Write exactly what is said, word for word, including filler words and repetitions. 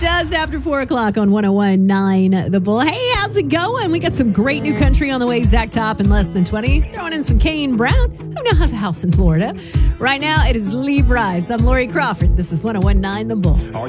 just after four o'clock on one oh one point nine The Bull. Hey, how's it going? We got some great new country on the way. Zach Top in less than twenty. Throwing in some Kane Brown, who now has a house in Florida. Right now, it is Lee Bryce. I'm Lori Crawford. This is one oh one point nine The Bull.